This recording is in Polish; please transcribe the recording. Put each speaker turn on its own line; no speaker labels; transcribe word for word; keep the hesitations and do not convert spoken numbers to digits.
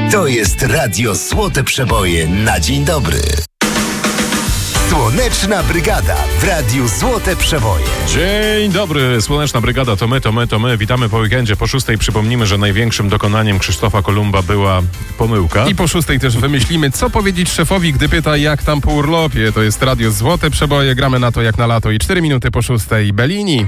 To jest Radio Złote Przeboje na dzień dobry. Słoneczna Brygada w Radiu Złote Przeboje.
Dzień dobry, Słoneczna Brygada, to my, to my, to my. Witamy po weekendzie. Po szóstej przypomnimy, że największym dokonaniem Krzysztofa Kolumba była pomyłka.
I po szóstej też wymyślimy, co powiedzieć szefowi, gdy pyta, jak tam po urlopie. To jest Radio Złote Przeboje, gramy na to jak na lato. I cztery minuty po szóstej Bellini.